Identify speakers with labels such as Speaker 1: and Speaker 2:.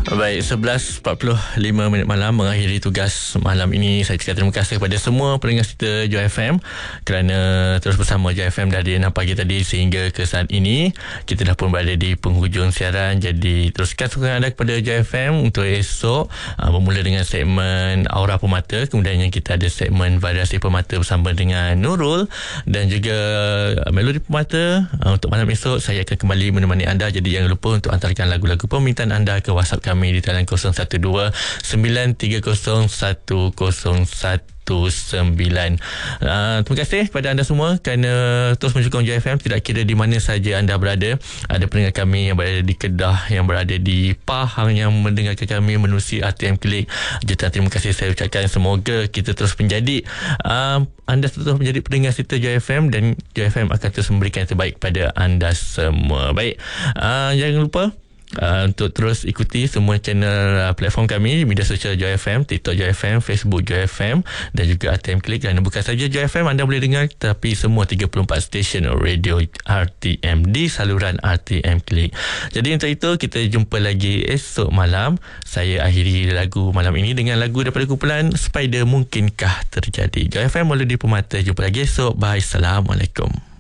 Speaker 1: Baik, 11.45 minit malam mengakhiri tugas malam ini. Saya cakap terima kasih kepada semua pendengar setia Joy FM kerana terus bersama Joy FM dari 6 pagi tadi sehingga ke saat ini. Kita dah pun berada di penghujung siaran. Jadi teruskan sokongan anda kepada Joy FM untuk esok, bermula dengan segmen Aura Permata. Kemudiannya kita ada segmen Variasi Permata bersama dengan Nurul dan juga Melodi Permata. Untuk malam esok saya akan kembali menemani anda. Jadi jangan lupa untuk hantarkan lagu-lagu permintaan anda ke WhatsApp kami di talian 012 930 1019. Terima kasih kepada anda semua kerana terus menyokong Joy FM. Tidak kira di mana saja anda berada. Ada pendengar kami yang berada di Kedah, yang berada di Pahang, yang mendengarkan kami menerusi RTM Klik. Jutaan terima kasih saya ucapkan. Semoga kita terus menjadi anda terus menjadi pendengar setia Joy FM dan Joy FM akan terus memberikan yang terbaik pada anda semua. Baik, jangan lupa untuk terus ikuti semua channel platform kami, media sosial Joy FM, TikTok Joy FM, Facebook Joy FM dan juga RTM Klik. Kerana bukan saja Joy FM anda boleh dengar, tapi semua 34 stesen radio RTM di saluran RTM Klik. Jadi untuk itu kita jumpa lagi esok malam. Saya akhiri lagu malam ini dengan lagu daripada kumpulan Spider, Mungkinkah Terjadi. Joy FM Melodi Permata. Jumpa lagi esok. Bye. Assalamualaikum.